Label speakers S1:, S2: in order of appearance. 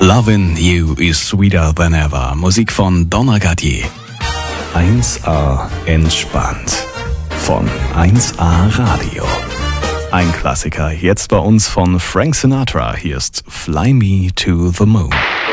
S1: Lovin' You is Sweeter Than Ever. Musik von Donna Gadier. 1A entspannt. Von 1A Radio. Ein Klassiker, jetzt bei uns von Frank Sinatra. Hier ist Fly Me to the Moon.